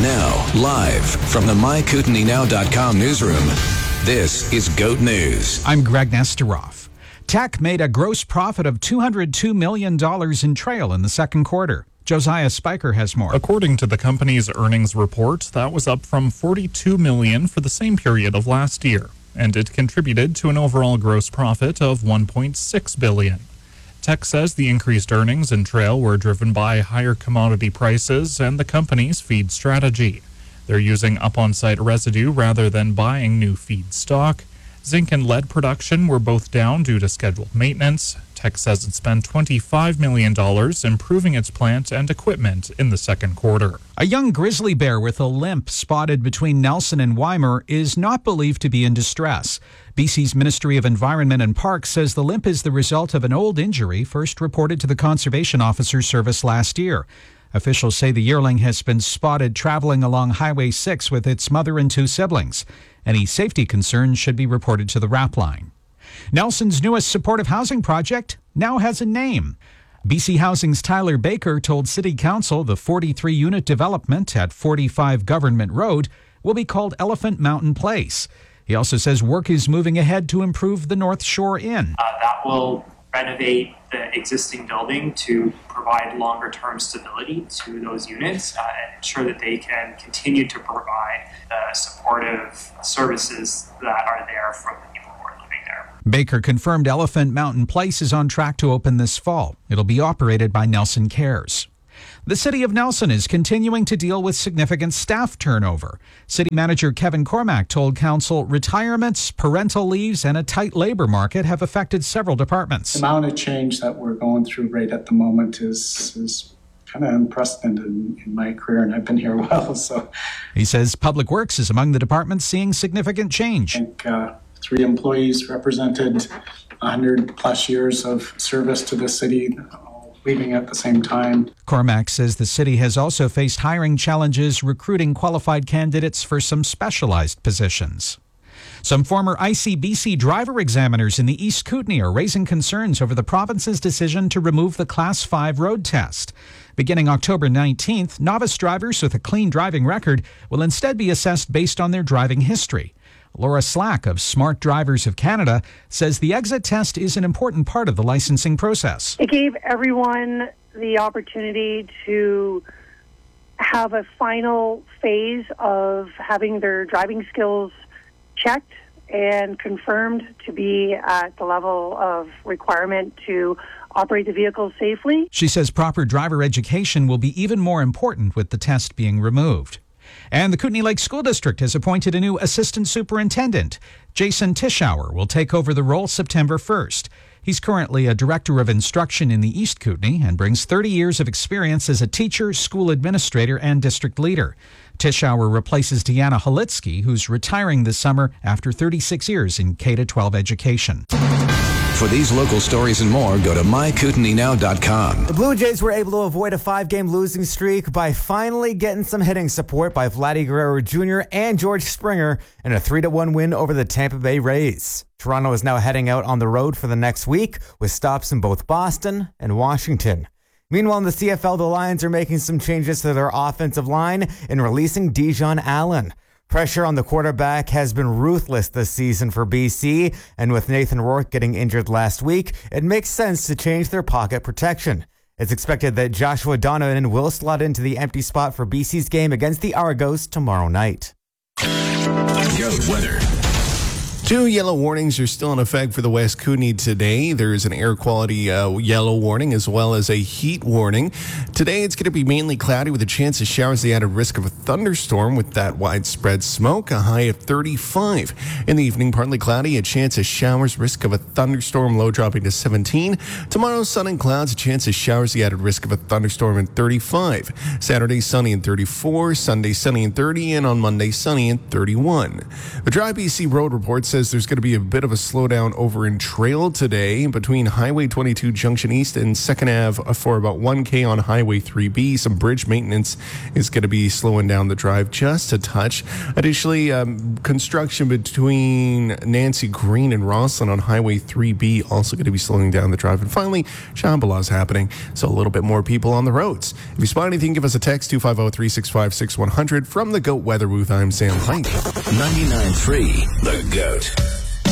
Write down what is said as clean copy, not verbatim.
Now, live from the MyKootenainow.com newsroom, this is GOAT News. I'm Greg Nesteroff. Teck made a gross profit of $202 million in trail in the second quarter. Josiah Spiker has more. According to the company's earnings report, that was up from $42 million for the same period of last year, and it contributed to an overall gross profit of $1.6 billion. Teck says the increased earnings in trail were driven by higher commodity prices and the company's feed strategy. They're using up-on-site residue rather than buying new feed stock. Zinc and lead production were both down due to scheduled maintenance. Teck says it spent $25 million improving its plant and equipment in the second quarter. A young grizzly bear with a limp spotted between Nelson and Weimar is not believed to be in distress. BC's Ministry of Environment and Parks says the limp is the result of an old injury first reported to the Conservation Officer's Service last year. Officials say the yearling has been spotted traveling along Highway 6 with its mother and two siblings. Any safety concerns should be reported to the RAP line. Nelson's newest supportive housing project now has a name. BC Housing's Tyler Baker told City Council the 43-unit development at 45 Government Road will be called Elephant Mountain Place. He also says work is moving ahead to improve the North Shore Inn. That will renovate the existing building to provide longer-term stability to those units and ensure that they can continue to provide the supportive services that are there from the people who are living there. Baker confirmed Elephant Mountain Place is on track to open this fall. It'll be operated by Nelson Cares. The City of Nelson is continuing to deal with significant staff turnover. City Manager Kevin Cormack told Council retirements, parental leaves, and a tight labor market have affected several departments. The amount of change that we're going through right at the moment is kind of unprecedented in my career, and I've been here a while. So he says Public Works is among the departments seeing significant change. I think 3 employees represented 100 plus years of service to the city, leaving at the same time. Cormack says the city has also faced hiring challenges recruiting qualified candidates for some specialized positions. Some former ICBC driver examiners in the East Kootenay are raising concerns over the province's decision to remove the Class 5 road test. Beginning October 19th, novice drivers with a clean driving record will instead be assessed based on their driving history. Laura Slack of Smart Drivers of Canada says the exit test is an important part of the licensing process. It gave everyone the opportunity to have a final phase of having their driving skills checked and confirmed to be at the level of requirement to operate the vehicle safely. She says proper driver education will be even more important with the test being removed. And the Kootenay Lake School District has appointed a new assistant superintendent. Jason Tischauer will take over the role September 1st. He's currently a director of instruction in the East Kootenay and brings 30 years of experience as a teacher, school administrator, and district leader. Tischauer replaces Deanna Halitsky, who's retiring this summer after 36 years in K-12 education. For these local stories and more, go to MyKootenainow.com. The Blue Jays were able to avoid a 5-game losing streak by finally getting some hitting support by Vladdy Guerrero Jr. and George Springer in a 3-1 win over the Tampa Bay Rays. Toronto is now heading out on the road for the next week with stops in both Boston and Washington. Meanwhile, in the CFL, the Lions are making some changes to their offensive line and releasing Dijon Allen. Pressure on the quarterback has been ruthless this season for BC, and with Nathan Rourke getting injured last week, it makes sense to change their pocket protection. It's expected that Joshua Donovan will slot into the empty spot for BC's game against the Argos tomorrow night. GOAT weather. 2 yellow warnings are still in effect for the West Kootenay today. There is an air quality yellow warning as well as a heat warning. Today it's going to be mainly cloudy with a chance of showers, the added risk of a thunderstorm with that widespread smoke, a high of 35. In the evening, partly cloudy, a chance of showers, risk of a thunderstorm, low dropping to 17. Tomorrow, sun and clouds, a chance of showers, the added risk of a thunderstorm and 35. Saturday, sunny and 34. Sunday, sunny and 30. And on Monday, sunny and 31. The Dry BC Road reports says there's going to be a bit of a slowdown over in Trail today between Highway 22 Junction East and 2nd Ave for about 1K on Highway 3B. Some bridge maintenance is going to be slowing down the drive just a touch. Additionally, construction between Nancy Green and Rosslyn on Highway 3B also going to be slowing down the drive. And finally, Shambhala is happening, so a little bit more people on the roads. If you spot anything, give us a text 250-365-6100. From the GOAT Weather Booth, I'm Sam Pike. 99.3 The GOAT.